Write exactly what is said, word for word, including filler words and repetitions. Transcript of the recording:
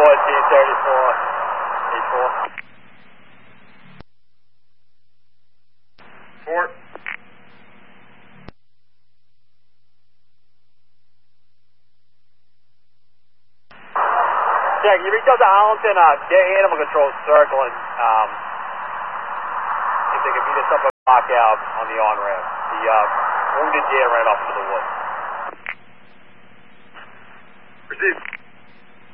fourteen thirty-four, eighty-four. Four. Jack, you reach out to Arlington, uh, get animal control circling, um, if they can beat us up a knockout on the on-ramp. The, uh, wounded deer ran off into the woods. Proceed.